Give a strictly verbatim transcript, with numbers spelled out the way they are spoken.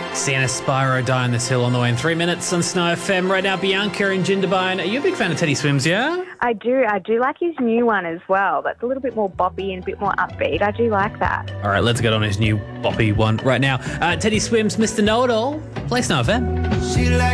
Sienna Spyro, Die on This Hill on the way in three minutes on Snow F M. Right now, Bianca and Jindabyne. Are you a big fan of Teddy Swims, yeah? I do. I do like his new one as well. That's a little bit more boppy and a bit more upbeat. I do like that. All right, let's get on his new boppy one right now. Uh, Teddy Swims, Mister Know-It-All. Play Snow F M.